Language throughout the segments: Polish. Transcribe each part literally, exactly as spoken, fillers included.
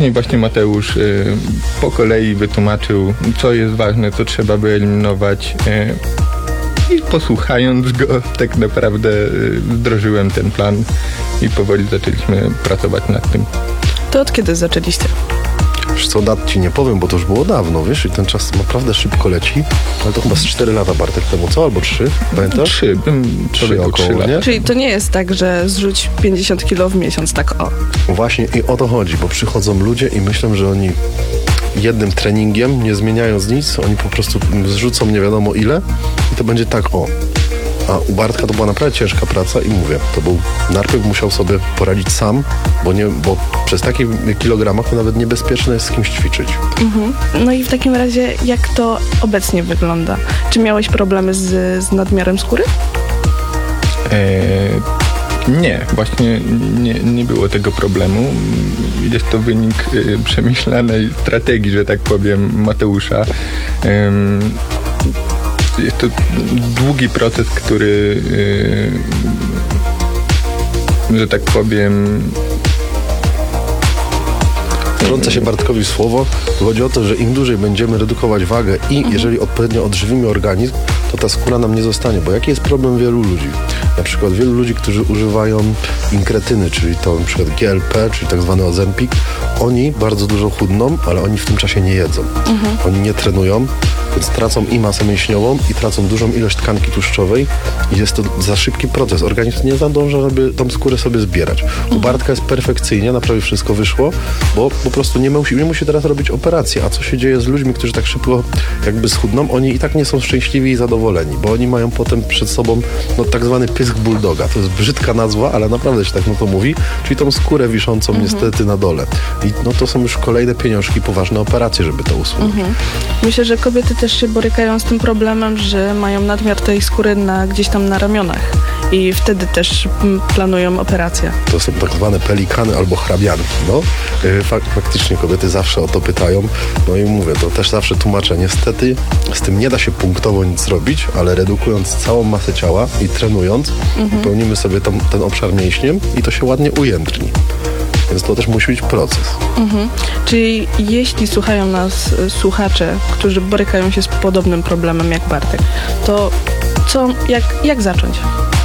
później właśnie Mateusz y, po kolei wytłumaczył, co jest ważne, co trzeba wyeliminować. Y, I posłuchając go, tak naprawdę y, wdrożyłem ten plan i powoli zaczęliśmy pracować nad tym. To od kiedy zaczęliście? Wiesz co, dat ci nie powiem, bo to już było dawno, wiesz, i ten czas naprawdę szybko leci, ale to chyba z cztery lata, Bartek, temu, co? Albo trzy? Pamiętasz? Trzy, bym Trzy powiedział około, trzy lata. nie? Czyli to nie jest tak, że zrzuć pięćdziesiąt kilo w miesiąc, tak o. Właśnie i o to chodzi, bo przychodzą ludzie i myślą, że oni jednym treningiem, nie zmieniając nic, oni po prostu zrzucą nie wiadomo ile i to będzie tak o. A u Bartka to była naprawdę ciężka praca i mówię, to był, najpierw musiał sobie poradzić sam, bo, nie, bo przez takich kilogramach to nawet niebezpieczne jest z kimś ćwiczyć. Mhm. No i w takim razie, jak to obecnie wygląda? Czy miałeś problemy z, z nadmiarem skóry? E, nie, właśnie nie, nie było tego problemu. Jest to wynik y, przemyślanej strategii, że tak powiem, Mateusza. Ym, Jest to długi proces, który, yy, że tak powiem... Wtrącę się Bartkowi w słowo. Chodzi o to, że im dłużej będziemy redukować wagę i mhm. jeżeli odpowiednio odżywimy organizm, to ta skóra nam nie zostanie. Bo jaki jest problem wielu ludzi? Na przykład wielu ludzi, którzy używają inkretyny, czyli to na przykład G L P, czyli tak zwany Ozempik, oni bardzo dużo chudną, ale oni w tym czasie nie jedzą. Mhm. Oni nie trenują, więc tracą i masę mięśniową i tracą dużą ilość tkanki tłuszczowej i jest to za szybki proces. Organizm nie zadąża, żeby tą skórę sobie zbierać. U Bartka jest perfekcyjnie, naprawdę wszystko wyszło, bo po prostu nie musi, nie musi teraz robić operacji. A co się dzieje z ludźmi, którzy tak szybko jakby schudną? Oni i tak nie są szczęśliwi i zadowoleni, bo oni mają potem przed sobą no, tak zwany pysk bulldoga. To jest brzydka nazwa, ale naprawdę się tak no to mówi, czyli tą skórę wiszącą mhm. niestety na dole. I no to są już kolejne pieniążki, poważne operacje, żeby to usunąć. Mhm. Myślę, że kobiety też się borykają z tym problemem, że mają nadmiar tej skóry na, gdzieś tam na ramionach i wtedy też m, planują operację. To są tak zwane pelikany albo hrabianki, no. Fak faktycznie kobiety zawsze o to pytają, no i mówię, to też zawsze tłumaczę, niestety z tym nie da się punktowo nic zrobić, ale redukując całą masę ciała i trenując, mhm. wypełnimy sobie tam, ten obszar mięśniem i to się ładnie ujędrni. Więc to też musi być proces. Mhm. Czyli jeśli słuchają nas słuchacze, którzy borykają się z podobnym problemem jak Bartek, to co, jak, jak zacząć?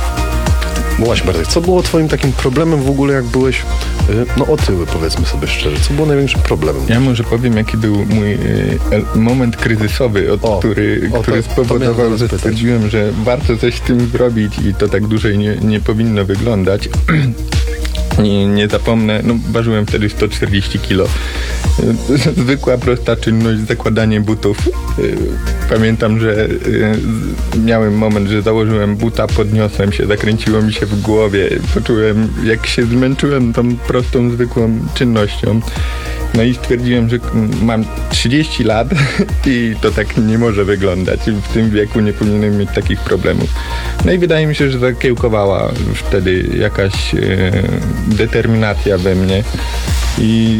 No właśnie, Bartek, co było twoim takim problemem w ogóle, jak byłeś no otyły, powiedzmy sobie szczerze? Co było największym problemem? Ja może powiem, jaki był mój y, moment kryzysowy, od, o, który, o, który to, spowodował, to że stwierdziłem, że warto coś z tym zrobić i to tak dłużej nie, nie powinno wyglądać. Nie, nie zapomnę, no ważyłem wtedy sto czterdzieści kilo. Zwykła, prosta czynność, zakładanie butów. Pamiętam, że miałem moment, że założyłem buta, podniosłem się, zakręciło mi się w głowie. Poczułem, jak się zmęczyłem tą prostą, zwykłą czynnością. No i stwierdziłem, że mam trzydzieści lat i to tak nie może wyglądać. W tym wieku nie powinienem mieć takich problemów. No i wydaje mi się, że zakiełkowała wtedy jakaś e, determinacja we mnie. I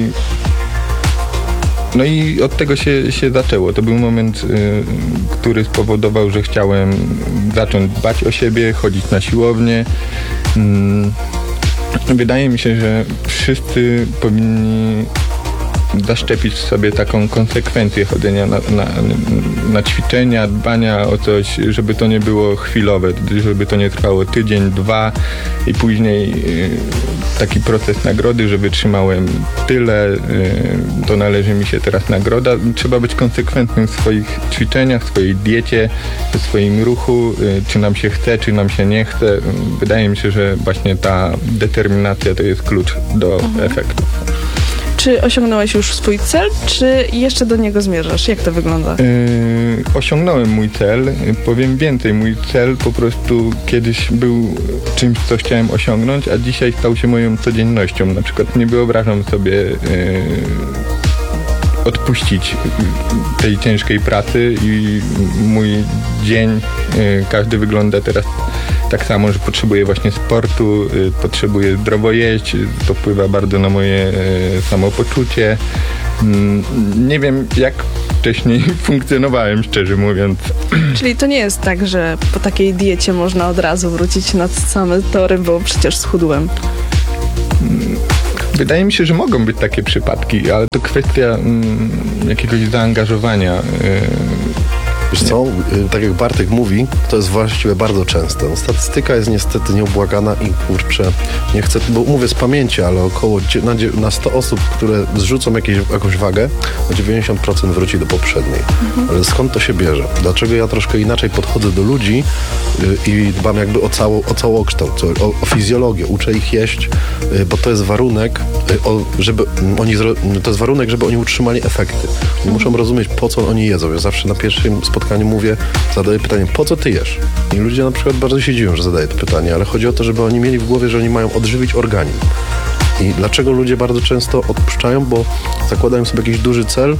no i od tego się, się zaczęło. To był moment, y, który spowodował, że chciałem zacząć dbać o siebie, chodzić na siłownię. Y, wydaje mi się, że wszyscy powinni zaszczepić sobie taką konsekwencję chodzenia na, na, na ćwiczenia, dbania o coś, żeby to nie było chwilowe, żeby to nie trwało tydzień, dwa i później y, taki proces nagrody, że wytrzymałem tyle, y, to należy mi się teraz nagroda. Trzeba być konsekwentnym w swoich ćwiczeniach, w swojej diecie, w swoim ruchu, y, czy nam się chce, czy nam się nie chce. Wydaje mi się, że właśnie ta determinacja to jest klucz do mhm. efektu. Czy osiągnąłeś już swój cel, czy jeszcze do niego zmierzasz? Jak to wygląda? Yy, osiągnąłem mój cel. Powiem więcej. Mój cel po prostu kiedyś był czymś, co chciałem osiągnąć, a dzisiaj stał się moją codziennością. Na przykład nie wyobrażam sobie yy, odpuścić tej ciężkiej pracy i mój dzień, yy, każdy wygląda teraz tak samo, że potrzebuję właśnie sportu, y, potrzebuję zdrowo jeść, to wpływa bardzo na moje y, samopoczucie. Mm, nie wiem, jak wcześniej funkcjonowałem, szczerze mówiąc. Czyli to nie jest tak, że po takiej diecie można od razu wrócić na same tory, bo przecież schudłem. wydaje mi się, że mogą być takie przypadki, ale to kwestia mm, jakiegoś zaangażowania. Yy, Wiesz co, tak jak Bartek mówi, to jest właściwie bardzo częste. No, statystyka jest niestety nieubłagana i kurczę, nie chcę, bo mówię z pamięci, ale około na, na sto osób, które zrzucą jakieś, jakąś wagę, no dziewięćdziesiąt procent wróci do poprzedniej. Mhm. Ale skąd to się bierze? Dlaczego ja troszkę inaczej podchodzę do ludzi yy, i dbam jakby o, całą, o całokształt, o, o fizjologię, uczę ich jeść, yy, bo to jest warunek, yy, o, żeby oni, zro, to jest warunek, żeby oni utrzymali efekty. Oni mhm. muszą rozumieć, po co oni jedzą. Ja zawsze na pierwszym spotkaniu spotkaniu mówię, zadaję pytanie, po co ty jesz? I ludzie na przykład bardzo się dziwią, że zadaję to pytanie, ale chodzi o to, żeby oni mieli w głowie, że oni mają odżywić organizm. I dlaczego ludzie bardzo często odpuszczają? Bo zakładają sobie jakiś duży cel,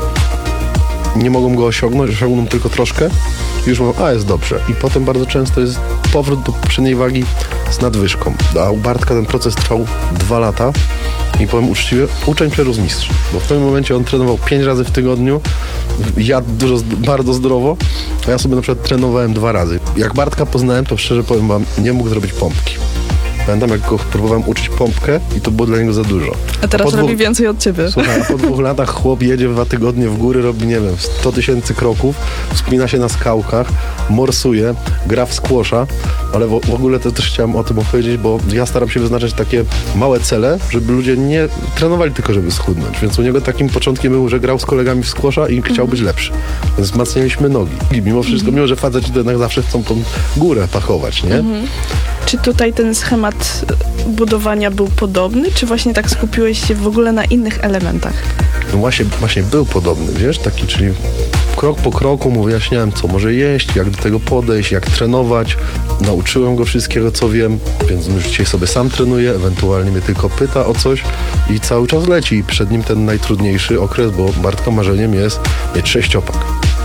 nie mogą go osiągnąć, osiągną tylko troszkę i już mówią, a jest dobrze. I potem bardzo często jest powrót do poprzedniej wagi z nadwyżką. A u Bartka ten proces trwał dwa lata i powiem uczciwie, uczeń przerósł mistrz. Bo w tym momencie on trenował pięć razy w tygodniu, jadł dużo, bardzo zdrowo, a ja sobie na przykład trenowałem dwa razy. Jak Bartka poznałem, to szczerze powiem wam, nie mógł zrobić pompki. Pamiętam, jak go próbowałem uczyć pompkę i to było dla niego za dużo. A teraz a robi dwóch... więcej od ciebie. Słuchaj, a po dwóch latach chłop jedzie dwa tygodnie w góry, robi, nie wiem, sto tysięcy kroków, wspina się na skałkach, morsuje, gra w squasha, ale w, w ogóle to też chciałem o tym opowiedzieć, bo ja staram się wyznaczać takie małe cele, żeby ludzie nie trenowali tylko, żeby schudnąć. Więc u niego takim początkiem był, że grał z kolegami w squasha i chciał być lepszy. Więc wzmacnialiśmy nogi. I mimo wszystko, mimo że faceci to jednak zawsze chcą tą górę pachować, nie? Mhm. Czy tutaj ten schemat budowania był podobny, czy właśnie tak skupiłeś się w ogóle na innych elementach? No właśnie, właśnie był podobny, wiesz, taki, czyli krok po kroku mu wyjaśniałem, co może jeść, jak do tego podejść, jak trenować. Nauczyłem go wszystkiego, co wiem, więc już dzisiaj sobie sam trenuje, ewentualnie mnie tylko pyta o coś i cały czas leci. Przed nim ten najtrudniejszy okres, bo Bartka marzeniem jest mieć sześciopak.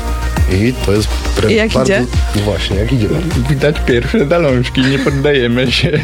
I to jest I jak bardzo... idzie? No właśnie, jak idzie. Widać pierwsze zalążki, nie poddajemy się.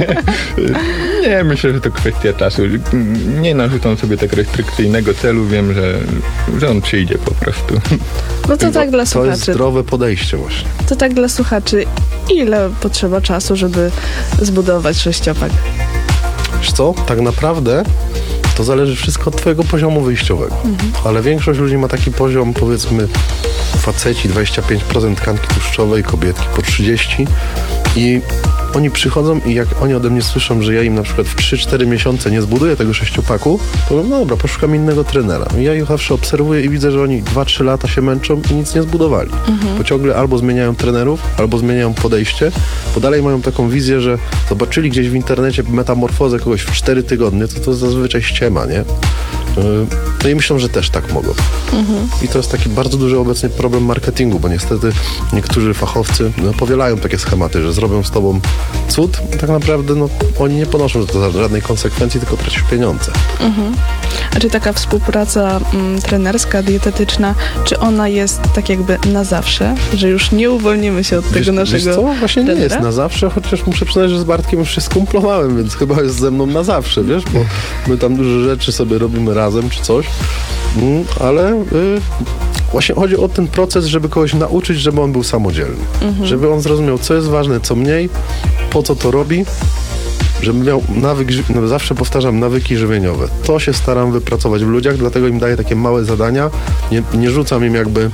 Nie, myślę, że to kwestia czasu. Nie narzucam sobie tak restrykcyjnego celu, wiem, że, że on przyjdzie po prostu. No to tak dla To słuchaczy. jest zdrowe podejście właśnie. To tak dla słuchaczy. Ile potrzeba czasu, żeby zbudować sześciopak? Wiesz co, tak naprawdę to zależy wszystko od twojego poziomu wyjściowego. Mhm. Ale większość ludzi ma taki poziom, powiedzmy, faceci dwadzieścia pięć procent tkanki tłuszczowej, kobietki po trzydzieści procent i oni przychodzą i jak oni ode mnie słyszą, że ja im na przykład w trzy cztery miesiące nie zbuduję tego sześciopaku, to mówię, no dobra, poszukam innego trenera. I ja ich zawsze obserwuję i widzę, że oni dwa trzy lata się męczą i nic nie zbudowali. Mhm. Bo ciągle albo zmieniają trenerów, albo zmieniają podejście, bo dalej mają taką wizję, że zobaczyli gdzieś w internecie metamorfozę kogoś w cztery tygodnie, to to zazwyczaj ściema, nie? No i myślą, że też tak mogą. Mhm. I to jest taki bardzo duży obecnie problem marketingu, bo niestety niektórzy fachowcy no, powielają takie schematy, że zrobią z tobą cud, tak naprawdę no, oni nie ponoszą za to żadnej konsekwencji, tylko tracisz pieniądze. Mhm. A czy taka współpraca m, trenerska, dietetyczna, czy ona jest tak jakby na zawsze, że już nie uwolnimy się od tego wiesz, naszego wiesz co? Właśnie trenera? Nie jest na zawsze, chociaż muszę przyznać, że z Bartkiem już się skumplowałem, więc chyba jest ze mną na zawsze, wiesz, bo my tam dużo rzeczy sobie robimy razem czy coś, mm, ale y, właśnie chodzi o ten proces, żeby kogoś nauczyć, żeby on był samodzielny, mhm. żeby on zrozumiał, co jest ważne, co mniej, po co to robi, żeby miał nawyk, no zawsze powtarzam, nawyki żywieniowe. To się staram wypracować w ludziach, dlatego im daję takie małe zadania, nie, nie rzucam im jakby